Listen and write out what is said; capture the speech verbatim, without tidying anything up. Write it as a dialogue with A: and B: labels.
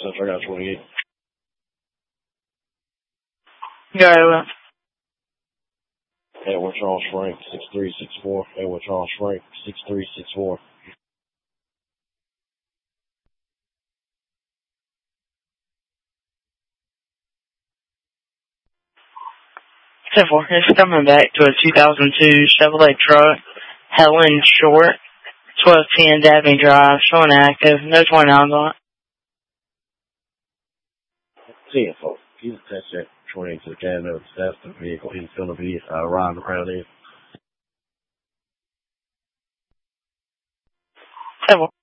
A: I got twenty-eight.
B: Go ahead.
A: Edward Charles Frank, six three six four. Edward Charles Frank, six three six four.
B: ten four. It's coming back to a two thousand two Chevrolet truck, Helen Short, twelve ten Dabney Drive, showing active, no twenty-nines on it.
A: ten four. He's attached that twenty to the cabin of the staff of the vehicle. He's going to be uh, riding around in.
B: ten four.